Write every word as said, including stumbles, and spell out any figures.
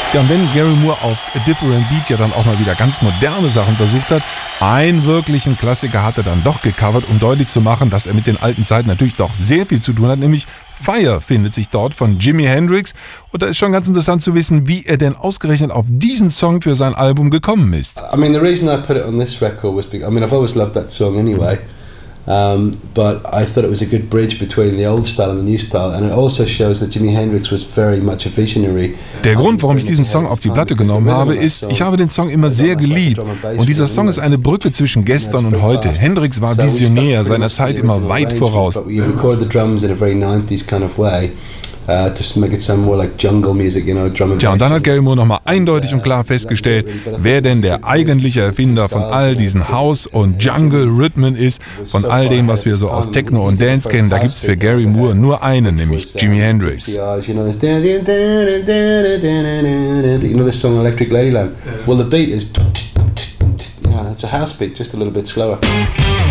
Ja, und wenn Gary Moore auf A Different Beat ja dann auch mal wieder ganz moderne Sachen versucht hat, einen wirklichen Klassiker hat er dann doch gecovert, um deutlich zu machen, dass er mit den alten Zeiten natürlich doch sehr viel zu tun hat, nämlich Fire findet sich dort von Jimi Hendrix. Und da ist schon ganz interessant zu wissen, wie er denn ausgerechnet auf diesen Song für sein Album gekommen ist. I mean, the reason I put it on this record was because, I mean, I've always loved that song anyway. Um, but I thought it was a good bridge between the old style and the new style, and it also shows that Jimi Hendrix was very much a visionary. Der Grund, warum ich diesen Song auf die Platte genommen habe, ist, ich habe den Song immer sehr geliebt und dieser Song ist eine Brücke zwischen gestern und heute. Hendrix war Visionär, seiner Zeit immer weit voraus. You record the drums in a very nineties kind of way. Uh, to make it sound more like jungle music, you know, drum and bass. Tja, und dann hat Gary Moore nochmal eindeutig und klar festgestellt, wer denn der eigentliche Erfinder von all diesen House- und Jungle-Rhythmen ist, von all dem, was wir so aus Techno und Dance kennen, da gibt's für Gary Moore nur einen, nämlich Jimi Hendrix. You know this song Electric Ladyland? Well, the beat is, you know, it's a house beat, just a little bit slower.